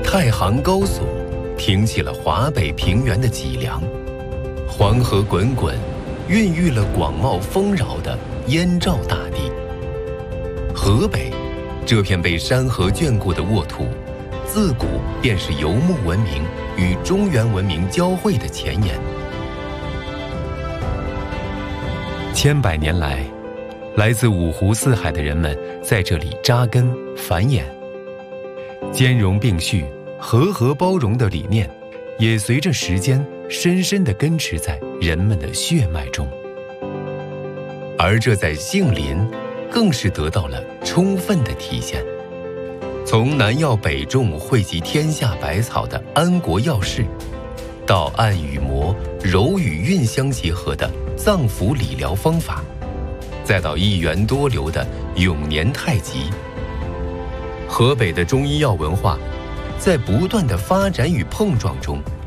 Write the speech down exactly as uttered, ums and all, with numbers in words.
太行高速挺起了华北平原的脊梁，黄河滚滚，孕育了广袤丰饶的燕赵大地。河北这片被山河眷顾的沃土，自古便是游牧文明与中原文明交汇的前沿。千百年来，来自五湖四海的人们在这里扎根繁衍，兼容并蓄、和合包容的理念，也随着时间深深地根植在人们的血脉中。而这在杏林，更是得到了充分的体现。从南药北种、汇集天下百草的安国药事，到按与磨、柔与韵相结合的脏腑理疗方法，再到一源多流的永年太极，河北的中医药文化在不断的发展与碰撞中，